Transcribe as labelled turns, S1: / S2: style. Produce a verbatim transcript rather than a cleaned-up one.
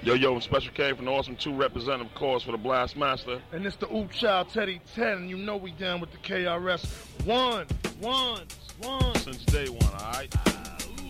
S1: Yo, yo, Special K from the Awesome two representative cause for the Blastmaster.
S2: And it's the Oop Child Teddy ten, and you know we down with the K R S. One, one, one.
S1: Since day one, all right?